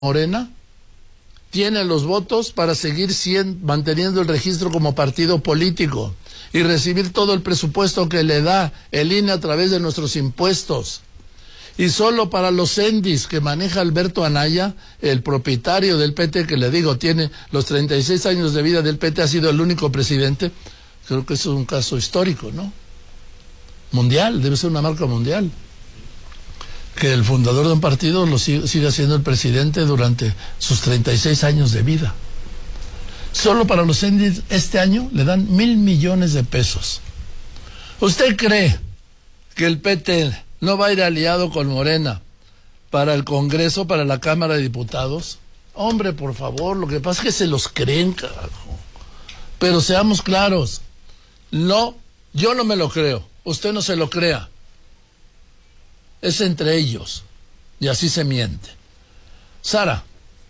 Morena tiene los votos para seguir manteniendo el registro como partido político y recibir todo el presupuesto que le da el INE a través de nuestros impuestos. Y solo para los CENDIs que maneja Alberto Anaya, el propietario del PT, que le digo, tiene los 36 años de vida del PT, ha sido el único presidente. Creo que eso es un caso histórico, ¿no? Mundial, debe ser una marca mundial. Que el fundador de un partido lo siga siendo el presidente durante sus 36 años de vida. Solo para los CENDIs este año le dan 1,000 millones de pesos. ¿Usted cree que el PT no va a ir aliado con Morena para el Congreso, para la Cámara de Diputados? Hombre, por favor, lo que pasa es que se los creen, carajo. Pero seamos claros, no, yo no me lo creo, usted no se lo crea. Es entre ellos, y así se miente. Sara.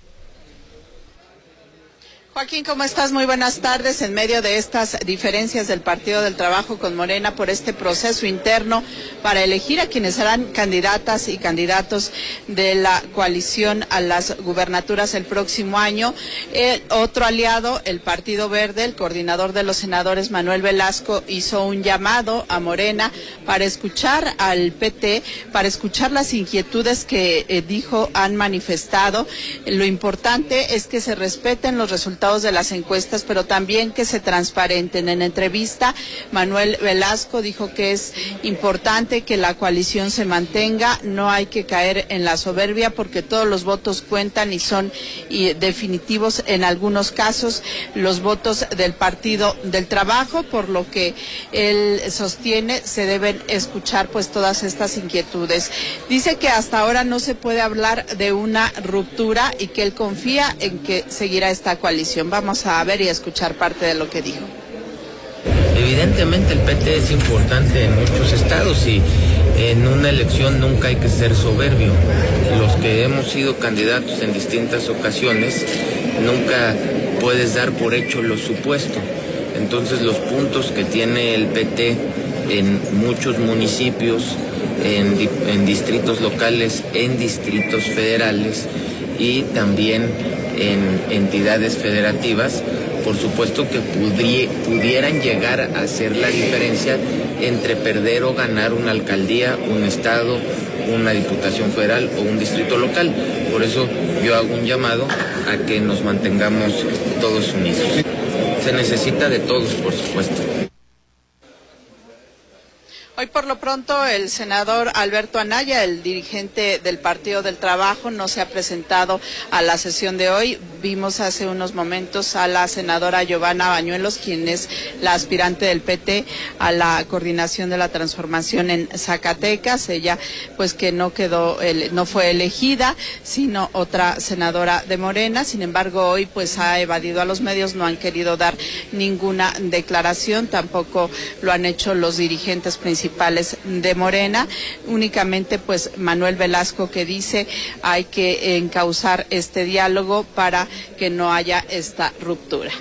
Joaquín, ¿cómo estás? Muy buenas tardes. En medio de estas diferencias del Partido del Trabajo con Morena por este proceso interno para elegir a quienes serán candidatas y candidatos de la coalición a las gubernaturas el próximo año, otro aliado, el Partido Verde, el coordinador de los senadores Manuel Velasco, hizo un llamado a Morena para escuchar al PT, para escuchar las inquietudes que dijo han manifestado. Lo importante es que se respeten los resultados de las encuestas, pero también que se transparenten. En entrevista, Manuel Velasco dijo que es importante que la coalición se mantenga, no hay que caer en la soberbia porque todos los votos cuentan y son definitivos en algunos casos los votos del Partido del Trabajo, por lo que él sostiene se deben escuchar pues todas estas inquietudes. Dice que hasta ahora no se puede hablar de una ruptura y que él confía en que seguirá esta coalición. Vamos a ver y a escuchar parte de lo que dijo. Evidentemente el PT es importante en muchos estados y en una elección nunca hay que ser soberbio. Los que hemos sido candidatos en distintas ocasiones, nunca puedes dar por hecho lo supuesto. Entonces los puntos que tiene el PT en muchos municipios, en distritos locales, en distritos federales y también en entidades federativas, por supuesto que pudieran llegar a hacer la diferencia entre perder o ganar una alcaldía, un estado, una diputación federal o un distrito local. Por eso yo hago un llamado a que nos mantengamos todos unidos. Se necesita de todos, por supuesto. Hoy por lo pronto el senador Alberto Anaya, el dirigente del Partido del Trabajo, no se ha presentado a la sesión de hoy. Vimos hace unos momentos a la senadora Giovanna Bañuelos, quien es la aspirante del PT a la coordinación de la transformación en Zacatecas. Ella pues que no fue elegida, sino otra senadora de Morena. Sin embargo, hoy pues ha evadido a los medios, no han querido dar ninguna declaración, tampoco lo han hecho los dirigentes principales de Morena, únicamente pues Manuel Velasco, que dice hay que encauzar este diálogo para que no haya esta ruptura.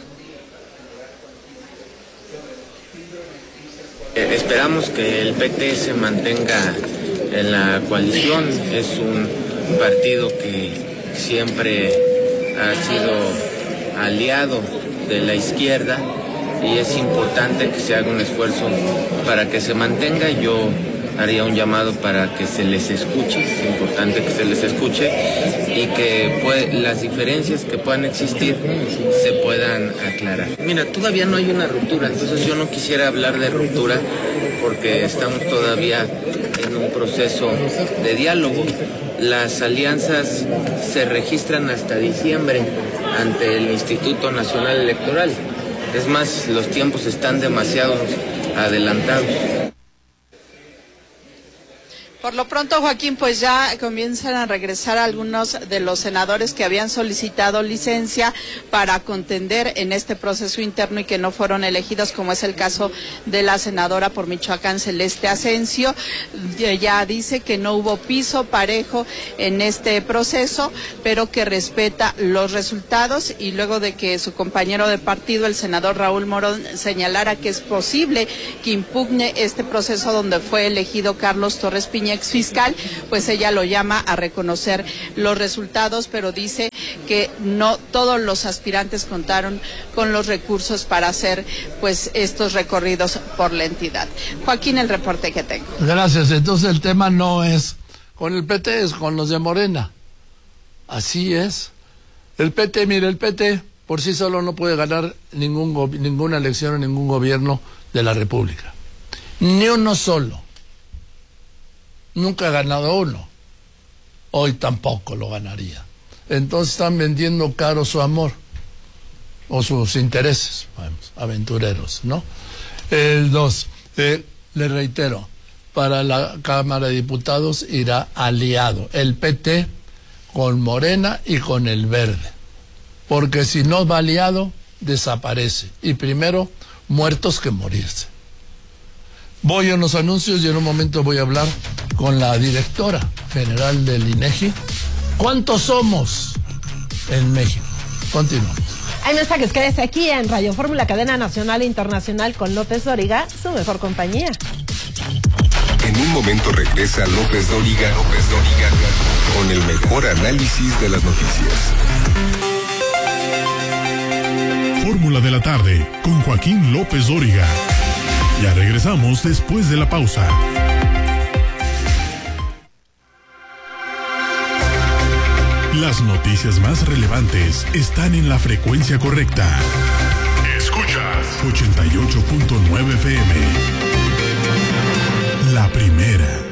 Esperamos que el PT se mantenga en la coalición. Es un partido que siempre ha sido aliado de la izquierda y es importante que se haga un esfuerzo para que se mantenga. Yo haría un llamado para que se les escuche, es importante que se les escuche y que las diferencias que puedan existir se puedan aclarar. Mira, todavía no hay una ruptura, entonces yo no quisiera hablar de ruptura porque estamos todavía en un proceso de diálogo. Las alianzas se registran hasta diciembre ante el Instituto Nacional Electoral. Es más, los tiempos están demasiado adelantados. Por lo pronto, Joaquín, pues ya comienzan a regresar algunos de los senadores que habían solicitado licencia para contender en este proceso interno y que no fueron elegidos, como es el caso de la senadora por Michoacán, Celeste Asensio. Ya dice que no hubo piso parejo en este proceso, pero que respeta los resultados, y luego de que su compañero de partido, el senador Raúl Morón, señalara que es posible que impugne este proceso donde fue elegido Carlos Torres Piña, mi exfiscal, pues ella lo llama a reconocer los resultados, pero dice que no todos los aspirantes contaron con los recursos para hacer pues estos recorridos por la entidad. Joaquín, el reporte que tengo. Gracias. Entonces el tema no es con el PT, es con los de Morena. Así es. El PT, mire, el PT por sí solo no puede ganar ninguna elección o ningún gobierno de la República. Ni uno solo. Nunca ha ganado uno. Hoy tampoco lo ganaría. Entonces están vendiendo caro su amor o sus intereses, vamos, aventureros, ¿no? El 2, le reitero, para la Cámara de Diputados irá aliado el PT con Morena y con el Verde, porque si no va aliado, desaparece, y primero muertos que morirse. Voy a unos anuncios y en un momento voy a hablar con la directora general del INEGI. ¿Cuántos somos en México? Continuamos. Hay mensajes, quédese aquí en Radio Fórmula, cadena nacional e internacional con López Dóriga, su mejor compañía. En un momento regresa López Dóriga con el mejor análisis de las noticias. Fórmula de la tarde con Joaquín López Dóriga. Ya regresamos después de la pausa. Las noticias más relevantes están en la frecuencia correcta. Escuchas 88.9 FM. La primera.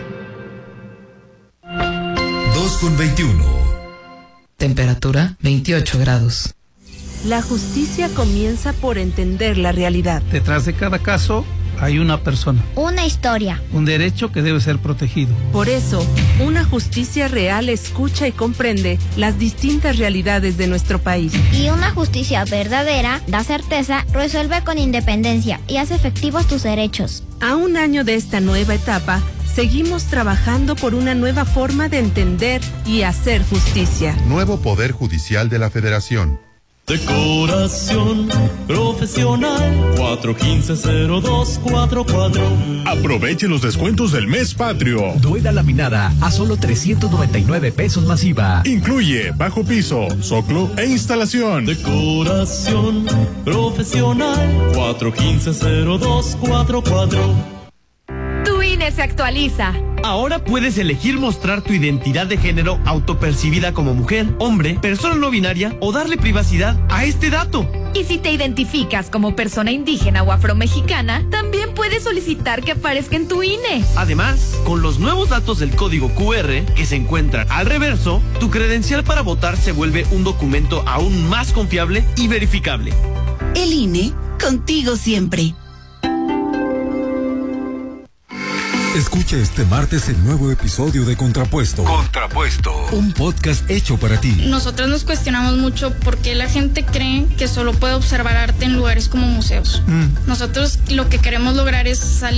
2:21. Temperatura 28 grados. La justicia comienza por entender la realidad. Detrás de cada caso hay una persona. Una historia. Un derecho que debe ser protegido. Por eso, una justicia real escucha y comprende las distintas realidades de nuestro país. Y una justicia verdadera da certeza, resuelve con independencia y hace efectivos tus derechos. A un año de esta nueva etapa, seguimos trabajando por una nueva forma de entender y hacer justicia. Nuevo Poder Judicial de la Federación. Decoración profesional 415-0244. Aproveche los descuentos del mes patrio. Duela laminada a solo 399 pesos masiva. Incluye bajo piso, soclo e instalación. Decoración profesional 415-0244. Tu INE se actualiza. Ahora puedes elegir mostrar tu identidad de género autopercibida como mujer, hombre, persona no binaria o darle privacidad a este dato. Y si te identificas como persona indígena o afromexicana, también puedes solicitar que aparezca en tu INE. Además, con los nuevos datos del código QR que se encuentran al reverso, tu credencial para votar se vuelve un documento aún más confiable y verificable. El INE, contigo siempre. Escucha este martes el nuevo episodio de Contrapuesto. Contrapuesto. Un podcast hecho para ti. Nosotros nos cuestionamos mucho por qué la gente cree que solo puede observar arte en lugares como museos. Nosotros lo que queremos lograr es salir